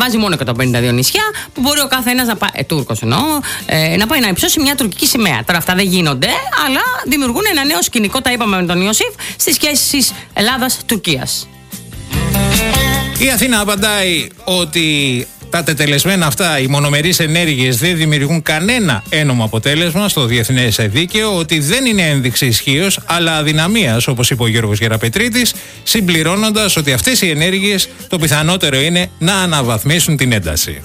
βάζει μόνο 152 νησιά που μπορεί ο καθένας να πάει. Τούρκος εννοώ, να πάει να υψώσει μια τουρκική σημαία. Τώρα αυτά δεν γίνονται, αλλά δημιουργούν ένα νέο σκηνικό, τα είπαμε με τον Ιωσήφ, στις σχέσεις Ελλάδας-Τουρκίας. Η Αθήνα απαντάει ότι τα τετελεσμένα αυτά, οι μονομερείς ενέργειες δεν δημιουργούν κανένα ένομο αποτέλεσμα στο διεθνές δίκαιο, ότι δεν είναι ένδειξη ισχύως αλλά αδυναμίας, όπως είπε ο Γιώργος Γεραπετρίτης, συμπληρώνοντας ότι αυτές οι ενέργειες το πιθανότερο είναι να αναβαθμίσουν την ένταση.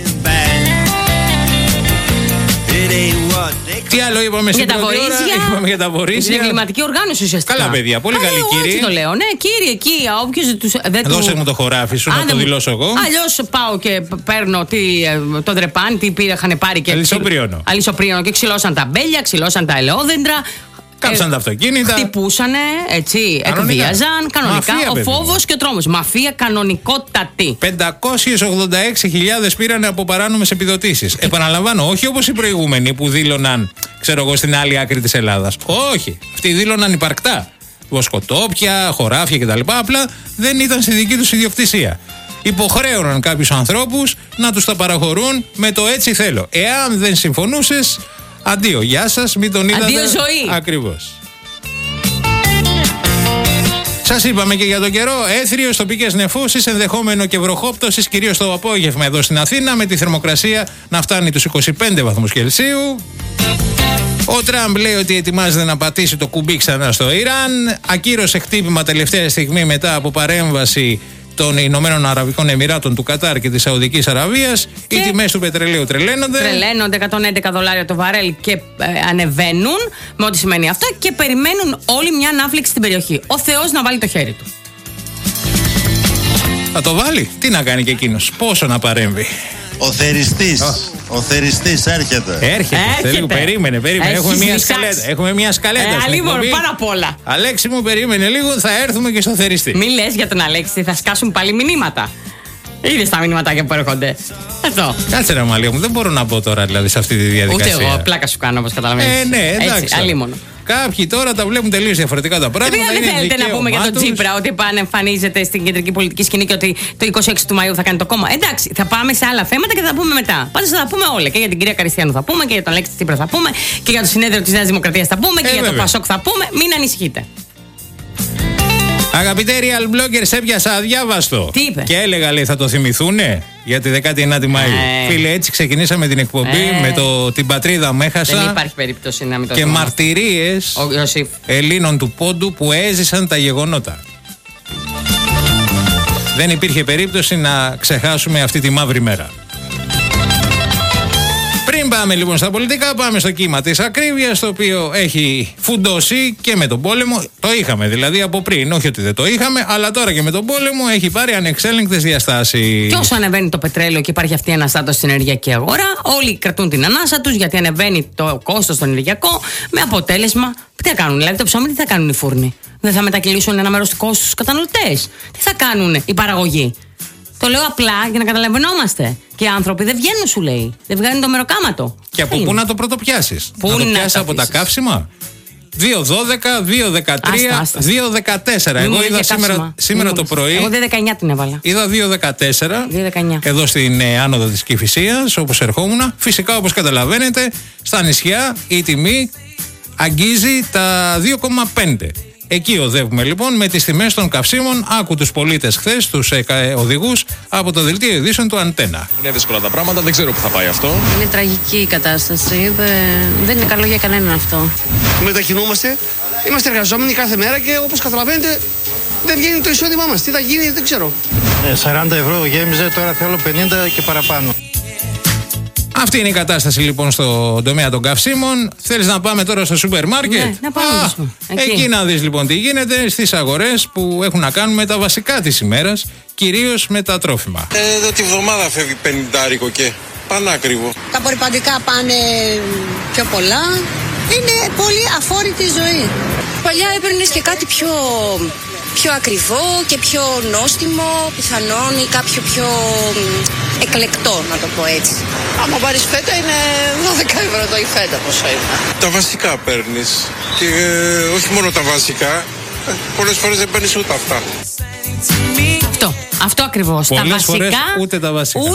Τι άλλο είπαμε στην πρώτη ώρα? Είπαμε για τα βορρίσια. Την εγκληματική οργάνωση ουσιαστικά. Καλά παιδιά, πολύ καλή κύριε. Έτσι το λέω, ναι κύριε, εκεί όποιος δώσε μου το χωράφι σου, να το δηλώσω εγώ. Αλλιώς πάω και παίρνω τον τρεπάν, τι είχαν πάρει και αλυσοπρίωνο και ξυλώσαν τα μπέλια, ξυλώσαν τα ελαιόδεντρα. Κάψαν τα αυτοκίνητα. Χτυπούσανε, έτσι, εκβίαζαν. Κανονικά. Ο φόβος και ο τρόμος. Μαφία κανονικότατη. 586.000 πήρανε από παράνομες επιδοτήσεις. Επαναλαμβάνω, όχι όπως οι προηγούμενοι που δήλωναν, ξέρω εγώ, στην άλλη άκρη της Ελλάδας. Όχι. Αυτοί δήλωναν υπαρκτά. Βοσκοτόπια, χωράφια κτλ. Απλά δεν ήταν στη δική τους ιδιοκτησία. Υποχρέωναν κάποιους ανθρώπους να τους τα παραχωρούν με το έτσι θέλω. Εάν δεν συμφωνούσες, αντίο, γεια σας, μην τον είδατε. Αντίο ζωή. Ακριβώς. Σας είπαμε και για τον καιρό, έθριος, τοπικές νεφώσεις, ενδεχόμενο και βροχόπτωσης, κυρίως το απόγευμα εδώ στην Αθήνα, με τη θερμοκρασία να φτάνει τους 25 βαθμούς Κελσίου. Ο Τραμπ λέει ότι ετοιμάζεται να πατήσει το κουμπί ξανά στο Ιράν. Ακύρωσε χτύπημα τελευταία στιγμή μετά από παρέμβαση των Ηνωμένων Αραβικών Εμιράτων, του Κατάρ και της Σαουδικής Αραβίας. Οι τιμές του πετρελαίου τρελαίνονται. Τρελαίνονται, $111 το βαρέλ και ανεβαίνουν, με ό,τι σημαίνει αυτό, και περιμένουν όλοι μια ανάφλεξη στην περιοχή. Ο Θεός να βάλει το χέρι του. Θα το βάλει, τι να κάνει και εκείνος, πόσο να παρέμβει. Ο θεριστής έρχεται. Έρχεται. Περίμενε. Έχουμε μια σκαλέτα. Αλίμονο, πάρα πολλά. Αλέξη μου, περίμενε λίγο, θα έρθουμε και στο θεριστή. Μη λες για τον Αλέξη, θα σκάσουν πάλι μηνύματα. Είδες τα μηνύματάκια που έρχονται. Αυτό. Κάτσε ρε Μαλία μου, δεν μπορώ να μπω τώρα δηλαδή σε αυτή τη διαδικασία. Ούτε εγώ, πλάκα σου κάνω όπως καταλαβαίνεις. Ναι, εντάξει. Έτσι, αλίμονο. Κάποιοι τώρα τα βλέπουν τελείως διαφορετικά τα πράγματα. Δεν θέλετε να πούμε για τον Τσίπρα ότι επανεμφανίζεται στην κεντρική πολιτική σκηνή και ότι το 26 του Μαΐου θα κάνει το κόμμα. Εντάξει, θα πάμε σε άλλα θέματα και θα τα πούμε μετά. Πάντως θα τα πούμε όλα. Και για την κυρία Καριστιανού θα πούμε και για τον Αλέξη Τσίπρα θα πούμε και για το συνέδριο της Νέας Δημοκρατίας θα πούμε και για το Πασόκ θα πούμε. Μην ανησυχείτε. Αγαπητέ real bloggers, έπιασα αδιάβαστο. Τι είπε? Και έλεγα, λέει, θα το θυμηθούνε για τη 19η Μαΐου. Φίλε, έτσι ξεκινήσαμε την εκπομπή με την πατρίδα με έχασα. Δεν υπάρχει περίπτωση να μην το και θυμάμαι. μαρτυρίες Ελλήνων του πόντου που έζησαν τα γεγονότα. Δεν υπήρχε περίπτωση να ξεχάσουμε αυτή τη μαύρη μέρα. Πριν πάμε λοιπόν στα πολιτικά, πάμε στο κύμα της ακρίβειας, το οποίο έχει φουντώσει και με τον πόλεμο. Το είχαμε δηλαδή από πριν, όχι ότι δεν το είχαμε, αλλά τώρα και με τον πόλεμο έχει πάρει ανεξέλεγκτες διαστάσεις. Και όσο ανεβαίνει το πετρέλαιο και υπάρχει αυτή η αναστάτωση στην ενεργειακή αγορά, όλοι κρατούν την ανάσα τους γιατί ανεβαίνει το κόστος στο ενεργειακό, με αποτέλεσμα. Τι θα κάνουν, δηλαδή το ψωμί, τι θα κάνουν οι φούρνοι? Δεν θα μετακυλήσουν ένα μέρος του κόστους στους καταναλωτές? Τι θα κάνουν οι παραγωγοί? Το λέω απλά για να καταλαβαίνόμαστε. Και οι άνθρωποι δεν βγαίνουν, σου λέει. Δεν βγαίνουν το μεροκάματο. Και από πού να το πρωτοπιάσεις? Να το πιάσεις από τα καύσιμα? 2.12, 2.13, 2.14. Εγώ είδα σήμερα το πρωί. Εγώ 2.19 την έβαλα. Είδα 2.14 εδώ στην άνοδο της Κηφισίας, όπως ερχόμουν. Φυσικά, όπως καταλαβαίνετε, στα νησιά η τιμή αγγίζει τα 2,5. Εκεί οδεύουμε λοιπόν με τις τιμές των καυσίμων. Άκου τους πολίτες χθες, τους οδηγούς από το δελτίο ειδήσεων του Αντένα. Είναι δύσκολα τα πράγματα, δεν ξέρω που θα πάει αυτό. Είναι τραγική η κατάσταση. Δεν είναι καλό για κανέναν αυτό. Μετακινούμαστε, είμαστε εργαζόμενοι κάθε μέρα και όπως καταλαβαίνετε δεν βγαίνει το εισόδημά μας. Τι θα γίνει, δεν ξέρω. 40 ευρώ γέμιζε, τώρα θέλω 50 και παραπάνω. Αυτή είναι η κατάσταση λοιπόν στον τομέα των καυσίμων. Θέλεις να πάμε τώρα στο σούπερ μάρκετ? Ναι, να πάμε. Εκεί να δεις λοιπόν τι γίνεται στις αγορές που έχουν να κάνουν με τα βασικά της ημέρας, κυρίως με τα τρόφιμα. Εδώ τη βδομάδα φεύγει 50 και πανάκριβο. Τα απορριπαντικά πάνε πιο πολλά. Είναι πολύ αφόρητη η ζωή. Παλιά έπαιρνες και κάτι πιο ακριβό και πιο νόστιμο, πιθανόν, ή κάποιο πιο εκλεκτό, να το πω έτσι. Άμα πάρεις φέτα είναι 12 ευρώ το η φέτα, πόσο είναι. Τα βασικά παίρνεις και όχι μόνο τα βασικά, πολλές φορές δεν παίρνεις ούτε αυτά. Αυτό ακριβώς. Πολλές φορές ούτε τα βασικά.